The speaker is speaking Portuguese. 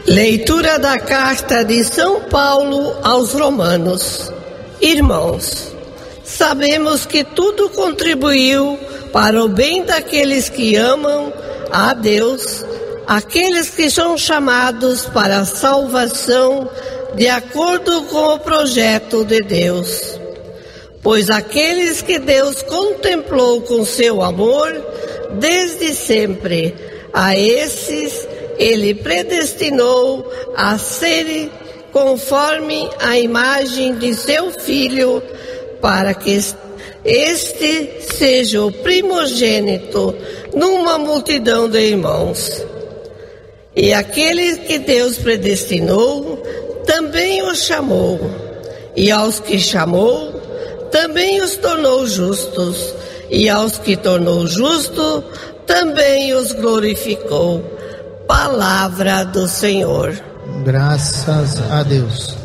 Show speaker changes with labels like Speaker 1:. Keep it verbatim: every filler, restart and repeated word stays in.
Speaker 1: Leitura da carta de São Paulo aos Romanos. Irmãos, sabemos que tudo contribuiu para o bem daqueles que amam a Deus, aqueles que são chamados para a salvação de acordo com o projeto de Deus. Pois aqueles que Deus contemplou com seu amor desde sempre, a esses Ele predestinou a serem conforme a imagem de seu Filho, para que este seja o primogênito numa multidão de irmãos. E aqueles que Deus predestinou, também os chamou. E aos que chamou, também os tornou justos. E aos que tornou justos, também os glorificou. Palavra do Senhor.
Speaker 2: Graças a Deus.